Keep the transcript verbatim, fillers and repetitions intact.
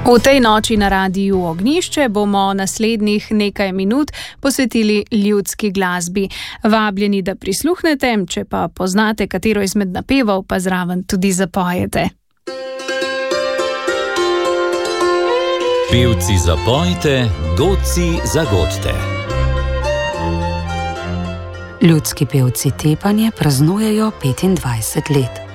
V tej noči na Radiu Ognjišče bomo naslednjih nekaj minut posvetili ljudski glasbi. Vabljeni, da prisluhnete, če pa poznate katero izmed napevov, pa zraven tudi zapojete. Pevci zapojte, godci zagodite. Ljudski pevci Tepanje praznujejo petindvajset let.